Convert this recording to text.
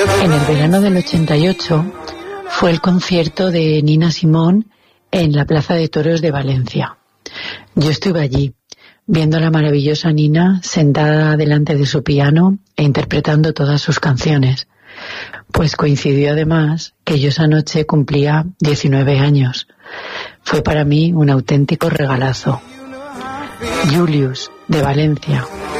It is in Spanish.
En el verano del 88 fue el concierto de Nina Simone en la Plaza de Toros de Valencia. Yo estuve allí, viendo a la maravillosa Nina sentada delante de su piano e interpretando todas sus canciones. Pues coincidió además que yo esa noche cumplía 19 años. Fue para mí un auténtico regalazo. Julius, de Valencia,